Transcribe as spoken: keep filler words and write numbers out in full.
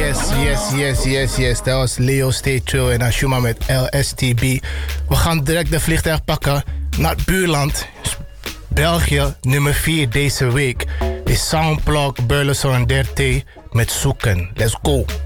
yes, yes, yes, yes. Dat was Leo Stay Chill en Ashuma met L S T B. We gaan direct de vliegtuig pakken naar het buurland. België, nummer vier deze week is Soundplug Burleson en Derte met Zoeken. Let's go.